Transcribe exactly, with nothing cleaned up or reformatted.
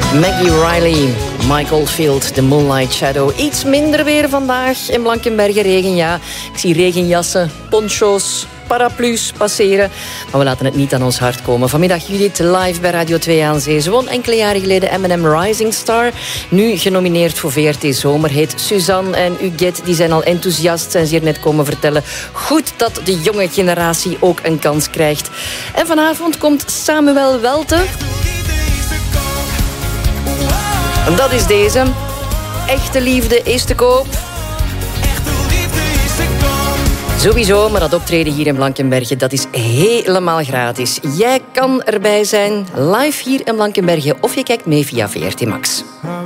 Maggie Riley, Michael Field, The Moonlight Shadow. Iets minder weer vandaag in Blankenberge, regen, ja. Ik zie regenjassen, poncho's, paraplu's passeren. Maar we laten het niet aan ons hart komen. Vanmiddag Judith live bij Radio twee aan Zee. Ze won enkele jaren geleden M en M Rising Star. Nu genomineerd voor V R T Zomerhit. Suzanne en Huguette die zijn al enthousiast, zijn ze hier net komen vertellen. Goed dat de jonge generatie ook een kans krijgt. En vanavond komt Samuel Welte. En dat is deze. Echte liefde is te koop. Sowieso, maar dat optreden hier in Blankenberge, dat is helemaal gratis. Jij kan erbij zijn, live hier in Blankenberge, of je kijkt mee via V R T Max.